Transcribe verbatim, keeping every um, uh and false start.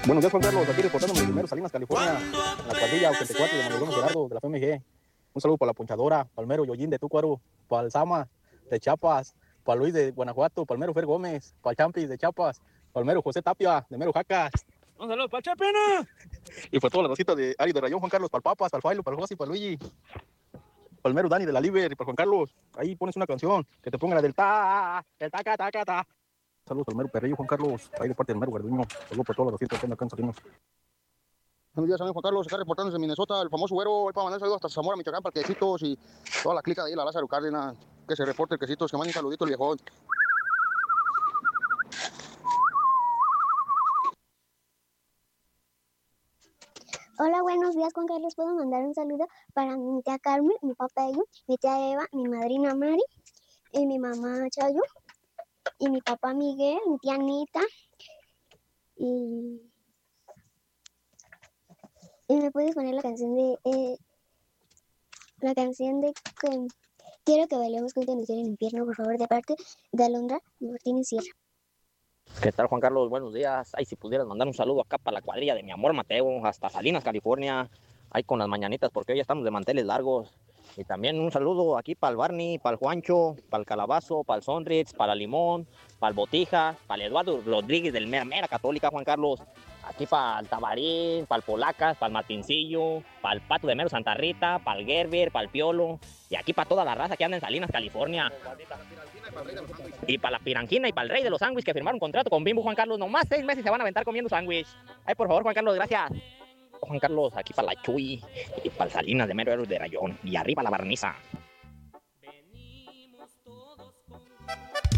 Buenos días, Juan Carlos, aquí reportándome de primero Salinas, California, en la cuadrilla ochenta y cuatro de Manuel Gómez Gerardo, de la F M G. Un saludo para la Ponchadora, Palmero Yoyín de Túcuaro, para el Sama de Chiapas, para Luis de Guanajuato, Palmero Fer Gómez, para el Champis de Chiapas, Palmero José Tapia, de Mero Jacas. Un saludo para el Chapena. Y para todas las rositas de Ari de Rayón, Juan Carlos, para el Papas, para el Failo, para el José, para Luigi. Palmero Dani de la Liber y para Juan Carlos. Ahí pones una canción, que te ponga la del ta, el taca, taca, ta. Saludos al Mero Perrillo, Juan Carlos, ahí de parte del Mero Garduño. Saludos para todas las rositas que andan acá en Salinas. Buenos días, amigo Juan Carlos, acá reportándose en Minnesota, el famoso güero, hoy para mandar saludos hasta Zamora, Michoacán, para el Quesitos y toda la clica de ahí, la Lázaro Cárdenas, que se reporte el Quesitos, que mande un saludito el viejón. Hola, buenos días, Juan Carlos. ¿Puedo mandar un saludo para mi tía Carmen, mi papá Ello, mi tía Eva, mi madrina Mari, y mi mamá Chayo, y mi papá Miguel, mi tía Anita, y... y me puedes poner la canción de... Eh, la canción de... que quiero que bailemos juntos en el infierno, por favor, de parte de Alondra Martínez Sierra. ¿Qué tal, Juan Carlos? Buenos días. Ay, si pudieras mandar un saludo acá para la cuadrilla de mi amor Mateo, hasta Salinas, California, ahí con las mañanitas, porque hoy ya estamos de manteles largos. Y también un saludo aquí para el Barney, para el Juancho, para el Calabazo, para el Sonritz, para el Limón, para el Botija, para el Eduardo Rodríguez del Mera, Mera Católica, Juan Carlos. Aquí para el Tabarín, para el Polacas, para el Martincillo, para el Pato de Mero Santa Rita, para el Gerber, para el Piolo. Y aquí para toda la raza que anda en Salinas, California. Y para la Piranquina y para el Rey de los Sándwiches que firmaron un contrato con Bimbo, Juan Carlos. Nomás seis meses se van a aventar comiendo sándwich. Ay, por favor, Juan Carlos, gracias. Juan Carlos, aquí para la Chuy y para el Salinas de Mero Héroes de Rayón. Y arriba la barniza.